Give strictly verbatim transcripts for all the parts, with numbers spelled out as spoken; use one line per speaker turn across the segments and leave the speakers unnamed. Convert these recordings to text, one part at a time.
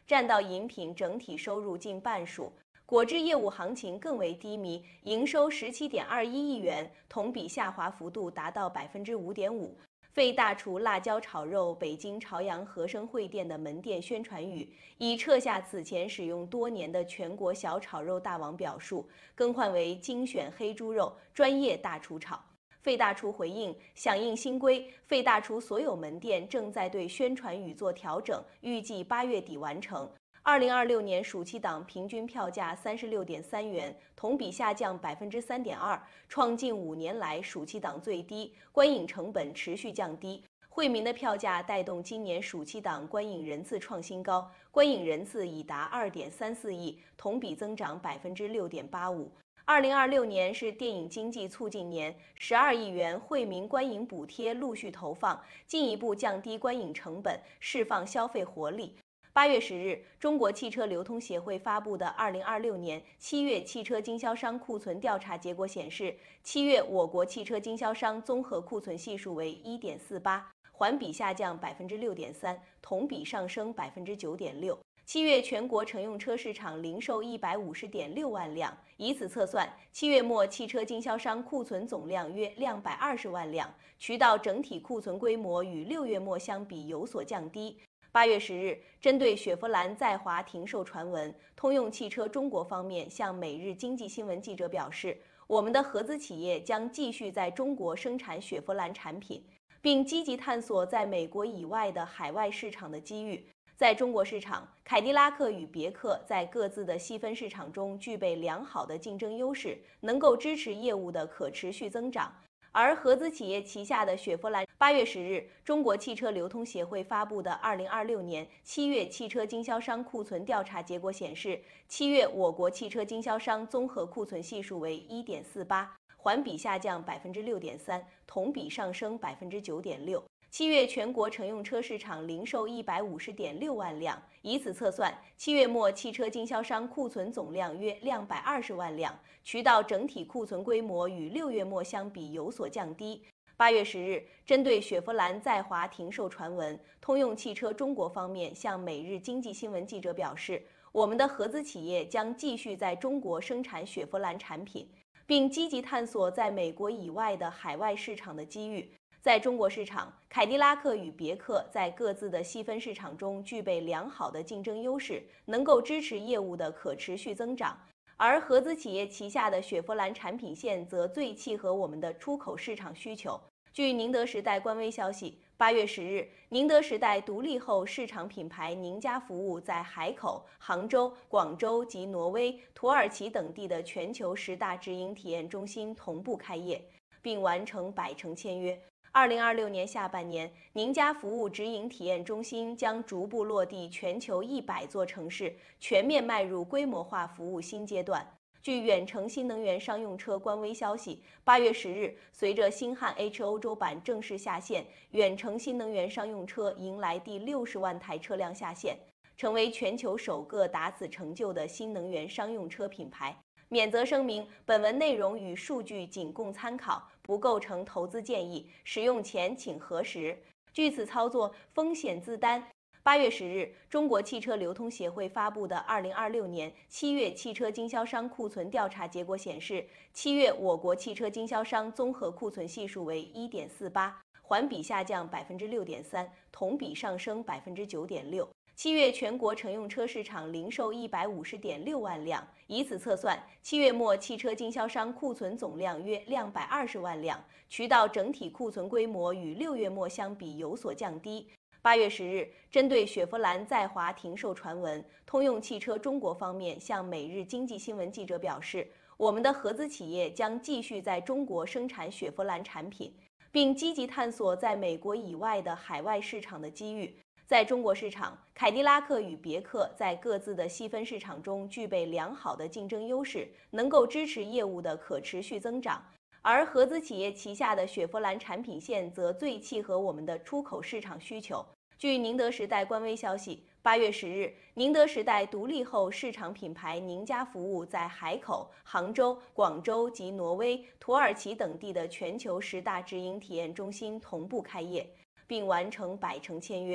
占到饮品整体收入近半数。果汁业务行情更为低迷，营收十七点二一亿元，同比下滑幅度达到百分之五点五。费大厨辣椒炒肉北京朝阳和生汇店的门店宣传语已撤下此前使用多年的全国小炒肉大王表述，更换为精选黑猪肉专业大厨炒。费大厨回应，响应新规，费大厨所有门店正在对宣传语做调整，预计八月底完成。二零二六年暑期档平均票价三十六点三元，同比下降百分之三点二，创近五年来暑期档最低。观影成本持续降低，惠民的票价带动今年暑期档观影人次创新高，观影人次已达二点三四亿，同比增长百分之六点八五。二零二六年是电影经济促进年，十二亿元惠民观影补贴陆续投放，进一步降低观影成本，释放消费活力。八月十日，中国汽车流通协会发布的二零二六年七月汽车经销商库存调查结果显示，七月我国汽车经销商综合库存系数为 一点四八，环比下降百分之六点三，同比上升百分之九点六。七月全国乘用车市场零售一百五十点六万辆，以此测算，七月末汽车经销商库存总量约两百二十万辆，渠道整体库存规模与六月末相比有所降低。八月十日，针对雪佛兰在华停售传闻，通用汽车中国方面向每日经济新闻记者表示，我们的合资企业将继续在中国生产雪佛兰产品，并积极探索在美国以外的海外市场的机遇。在中国市场，凯迪拉克与别克在各自的细分市场中具备良好的竞争优势，能够支持业务的可持续增长。而合资企业旗下的雪佛兰，八月十日，中国汽车流通协会发布的二零二六年七月汽车经销商库存调查结果显示，七月我国汽车经销商综合库存系数为 一点四八，环比下降百分之六点三，同比上升百分之九点六。七月全国乘用车市场零售一百五十点六万辆，以此测算，七月末汽车经销商库存总量约两百二十万辆，渠道整体库存规模与六月末相比有所降低。八月十日，针对雪佛兰在华停售传闻，通用汽车中国方面向每日经济新闻记者表示，我们的合资企业将继续在中国生产雪佛兰产品，并积极探索在美国以外的海外市场的机遇。在中国市场，凯迪拉克与别克在各自的细分市场中具备良好的竞争优势，能够支持业务的可持续增长。而合资企业旗下的雪佛兰产品线则最契合我们的出口市场需求。据宁德时代官微消息，八月十日，宁德时代独立后市场品牌宁家服务在海口、杭州、广州及挪威、土耳其等地的全球十大直营体验中心同步开业，并完成百城签约。二零二六年下半年，宁家服务直营体验中心将逐步落地全球一百座城市，全面迈入规模化服务新阶段。据远程新能源商用车官微消息，八月十日，随着星汉 H 欧洲版正式下线，远程新能源商用车迎来第六十万台车辆下线，成为全球首个达此成就的新能源商用车品牌。免责声明：本文内容与数据仅供参考，不构成投资建议，使用前请核实。据此操作风险自担。八月十日，中国汽车流通协会发布的二零二六年七月汽车经销商库存调查结果显示，七月我国汽车经销商综合库存系数为 一点四八，环比下降百分之六点三，同比上升百分之九点六。七月全国乘用车市场零售一百五十点六万辆，以此测算，七月末汽车经销商库存总量约两百二十万辆，渠道整体库存规模与六月末相比有所降低。八月十日，针对雪佛兰在华停售传闻，通用汽车中国方面向每日经济新闻记者表示，我们的合资企业将继续在中国生产雪佛兰产品，并积极探索在美国以外的海外市场的机遇。在中国市场，凯迪拉克与别克在各自的细分市场中具备良好的竞争优势，能够支持业务的可持续增长。而合资企业旗下的雪佛兰产品线则最契合我们的出口市场需求。据宁德时代官微消息，八月十日，宁德时代独立后市场品牌宁家服务在海口、杭州、广州及挪威、土耳其等地的全球十大直营体验中心同步开业，并完成百城签约。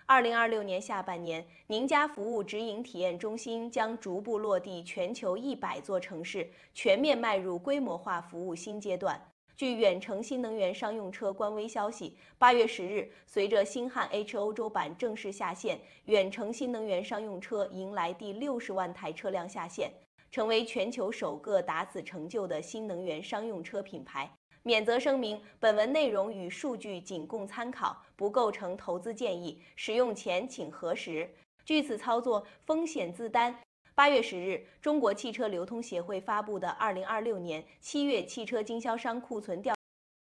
二零二六年下半年，宁家服务直营体验中心将逐步落地全球一百座城市，全面迈入规模化服务新阶段。据远程新能源商用车官微消息，八月十日，随着星汉 H 欧洲版正式下线，远程新能源商用车迎来第六十万台车辆下线，成为全球首个达此成就的新能源商用车品牌。免责声明：本文内容与数据仅供参考，不构成投资建议，使用前请核实。据此操作风险自担。八月十日，中国汽车流通协会发布的二零二六年七月汽车经销商库存调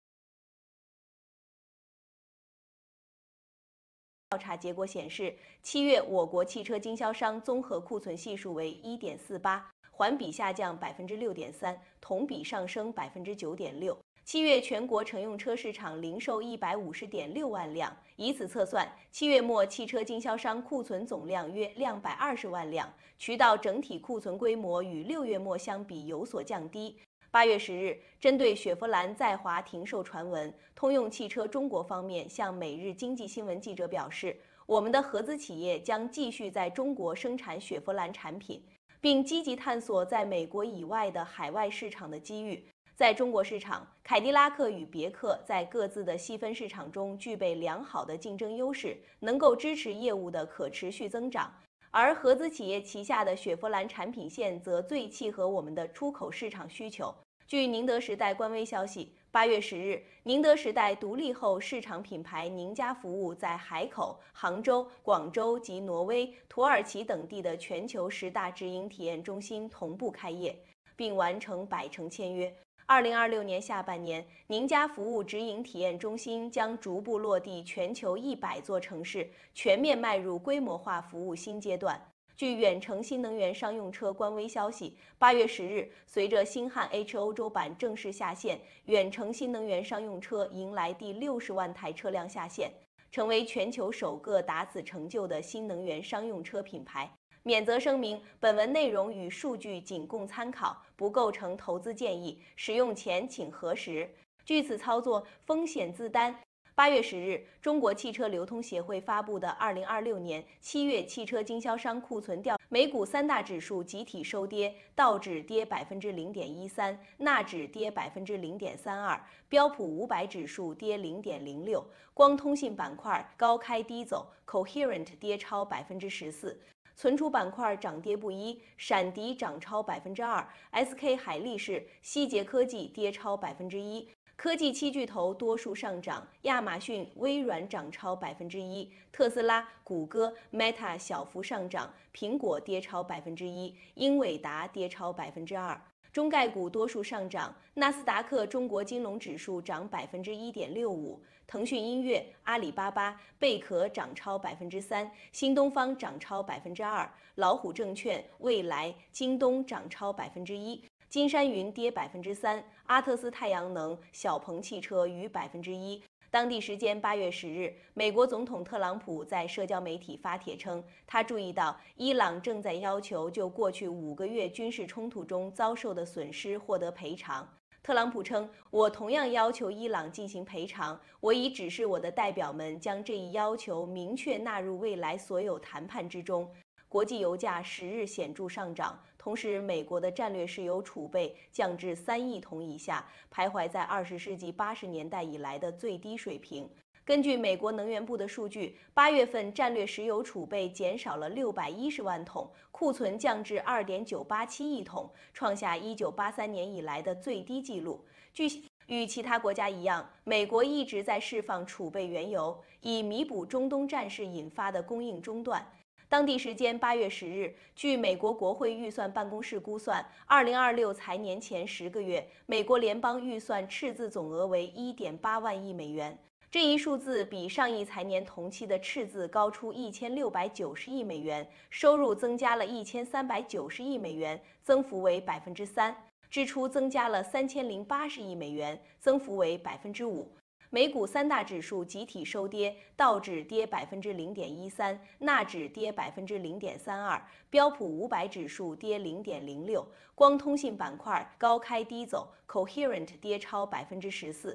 调查结果显示，七月我国汽车经销商综合库存系数为 一点四八，环比下降 百分之六点三， 同比上升 百分之九点六。七月全国乘用车市场零售一百五十点六万辆，以此测算，七月末汽车经销商库存总量约两百二十万辆，渠道整体库存规模与六月末相比有所降低。八月十日，针对雪佛兰在华停售传闻，通用汽车中国方面向每日经济新闻记者表示，我们的合资企业将继续在中国生产雪佛兰产品，并积极探索在美国以外的海外市场的机遇。在中国市场，凯迪拉克与别克在各自的细分市场中具备良好的竞争优势，能够支持业务的可持续增长。而合资企业旗下的雪佛兰产品线则最契合我们的出口市场需求。据宁德时代官微消息，八月十日，宁德时代独立后市场品牌宁家服务在海口、杭州、广州及挪威、土耳其等地的全球十大直营体验中心同步开业，并完成百城签约。二零二六年下半年，宁家服务直营体验中心将逐步落地全球一百座城市，全面迈入规模化服务新阶段。据远程新能源商用车官微消息，八月十日，随着星汉 H 欧洲版正式下线，远程新能源商用车迎来第六十万台车辆下线，成为全球首个达此成就的新能源商用车品牌。免责声明：本文内容与数据仅供参考，不构成投资建议，使用前请核实。据此操作风险自担。八月十日，中国汽车流通协会发布的二零二六年七月汽车经销商库存调，美股三大指数集体收跌，道指跌 百分之零点一三， 纳指跌 百分之零点三二， 标普五百指数跌 零点零六。光通信板块高开低走 ，Coherent 跌超 百分之十四。存储板块涨跌不一，闪迪涨超 百分之二， S K 海力士、希捷科技跌超 百分之一。科技七巨头多数上涨，亚马逊、微软涨超 百分之一， 特斯拉、谷歌、Meta 小幅上涨，苹果跌超 百分之一， 英伟达跌超 百分之二。中概股多数上涨，纳斯达克中国金融指数涨 百分之一点六五， 腾讯音乐、阿里巴巴、贝壳涨超 百分之三， 新东方涨超 百分之二， 老虎证券、蔚来、京东涨超 百分之一， 金山云跌 百分之三， 阿特斯太阳能、小鹏汽车逾 百分之一。当地时间八月十日，美国总统特朗普在社交媒体发帖称，他注意到伊朗正在要求就过去五个月军事冲突中遭受的损失获得赔偿。特朗普称，我同样要求伊朗进行赔偿，我已指示我的代表们将这一要求明确纳入未来所有谈判之中。国际油价十日显著上涨，同时美国的战略石油储备降至三亿桶以下，徘徊在二十世纪八十年代以来的最低水平。根据美国能源部的数据，八月份战略石油储备减少了六百一十万桶，库存降至 二点九八七亿桶，创下一九八三年以来的最低纪录。据与其他国家一样，美国一直在释放储备原油，以弥补中东战事引发的供应中断。当地时间八月十日，据美国国会预算办公室估算，二零二六财年前十个月，美国联邦预算赤字总额为 一点八万亿美元。这一数字比上一财年同期的赤字高出一千六百九十亿美元，收入增加了一千三百九十亿美元，增幅为 百分之三， 支出增加了三千零八十亿美元，增幅为 百分之五。美股三大指数集体收跌，道指跌 百分之零点一三， 纳指跌 百分之零点三二， 标普五百指数跌 零点零六。光通信板块高开低走 ，Coherent 跌超 百分之十四。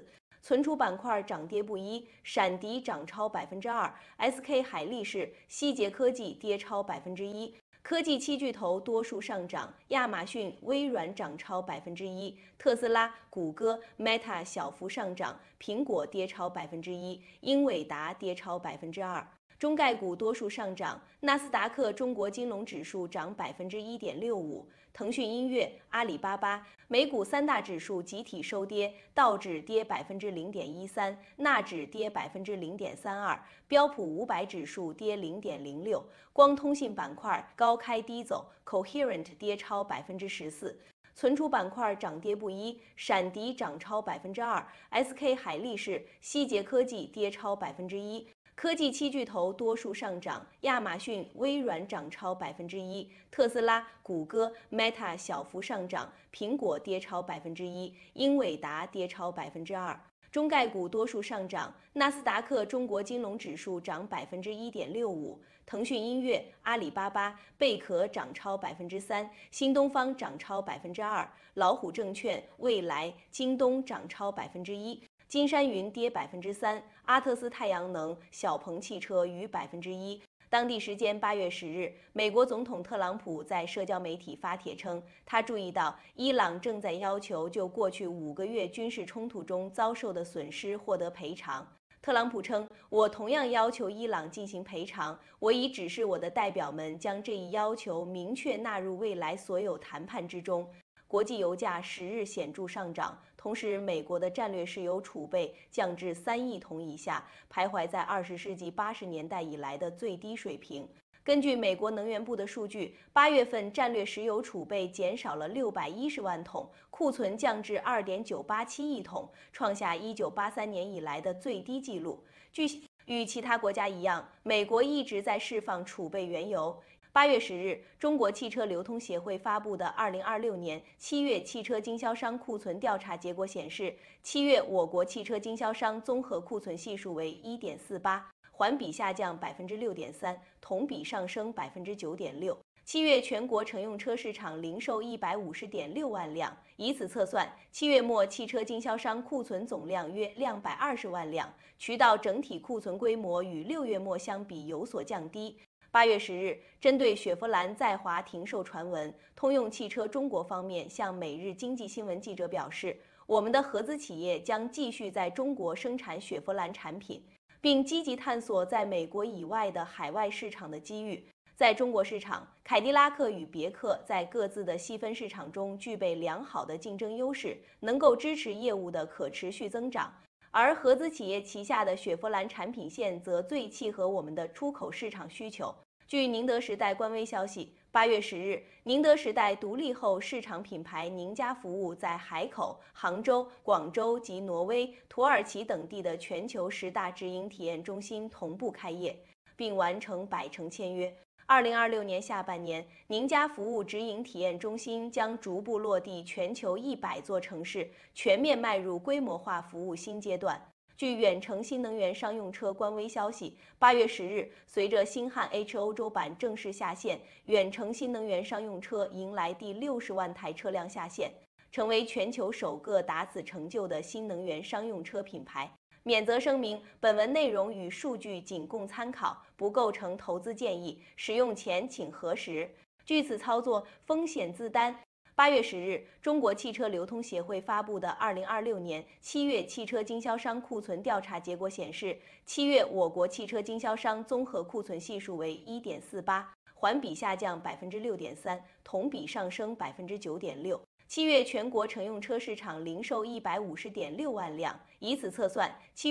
存储板块涨跌不一，闪迪涨超百分之二 ，S K 海力士、希捷科技跌超百分之一。科技七巨头多数上涨，亚马逊、微软涨超百分之一，特斯拉、谷歌、Meta 小幅上涨，苹果跌超百分之一，英伟达跌超百分之二。中概股多数上涨，纳斯达克中国金融指数涨百分之一点六五，腾讯音乐、阿里巴巴。美股三大指数集体收跌，道指跌百分之零点一三，纳指跌百分之零点三二，标普五百指数跌零点零六。光通信板块高开低走 ，Coherent 跌超百分之十四。存储板块涨跌不一，闪迪涨超百分之二 ，S K 海力士、希捷科技跌超百分之一。科技七巨头多数上涨，亚马逊、微软涨超百分之一，特斯拉、谷歌、Meta 小幅上涨，苹果跌超百分之一，英伟达跌超百分之二。中概股多数上涨，纳斯达克中国金融指数涨百分之一点六五，腾讯音乐、阿里巴巴、贝壳涨超百分之三，新东方涨超百分之二，老虎证券、蔚来、京东涨超百分之一。金山云跌百分之三，阿特斯太阳能、小鹏汽车逾百分之一。当地时间八月十日，美国总统特朗普在社交媒体发帖称，他注意到伊朗正在要求就过去五个月军事冲突中遭受的损失获得赔偿。特朗普称，我同样要求伊朗进行赔偿，我已指示我的代表们将这一要求明确纳入未来所有谈判之中。国际油价十日显著上涨，同时美国的战略石油储备降至三亿桶以下，徘徊在二十世纪八十年代以来的最低水平。根据美国能源部的数据，八月份战略石油储备减少了六百一十万桶，库存降至二点九八七亿桶，创下一九八三年以来的最低纪录。据与其他国家一样，美国一直在释放储备原油。八月十日，中国汽车流通协会发布的二零二六年七月汽车经销商库存调查结果显示，七月我国汽车经销商综合库存系数为 一点四八，环比下降百分之六点三，同比上升百分之九点六。七月全国乘用车市场零售一百五十点六万辆，以此测算，七月末汽车经销商库存总量约两百二十万辆，渠道整体库存规模与六月末相比有所降低。八月十日，针对雪佛兰在华停售传闻，通用汽车中国方面向每日经济新闻记者表示，我们的合资企业将继续在中国生产雪佛兰产品，并积极探索在美国以外的海外市场的机遇。在中国市场，凯迪拉克与别克在各自的细分市场中具备良好的竞争优势，能够支持业务的可持续增长。而合资企业旗下的雪佛兰产品线则最契合我们的出口市场需求。据宁德时代官微消息，八月十日，宁德时代独立后市场品牌宁家服务在海口、杭州、广州及挪威、土耳其等地的全球十大直营体验中心同步开业，并完成百城签约。二零二六年下半年，宁家服务直营体验中心将逐步落地全球一百座城市，全面迈入规模化服务新阶段。据远程新能源商用车官微消息，八月十日，随着星汉 H 欧洲版正式下线，远程新能源商用车迎来第六十万台车辆下线，成为全球首个达此成就的新能源商用车品牌。免责声明：本文内容与数据仅供参考，不构成投资建议，使用前请核实。据此操作风险自担。八月十日，中国汽车流通协会发布的二零二六年七月汽车经销商库存调查结果显示，七月我国汽车经销商综合库存系数为 一点四八，环比下降百分之六点三，同比上升百分之九点六。七月全国乘用车市场零售一百五十点六万辆，以此测算，七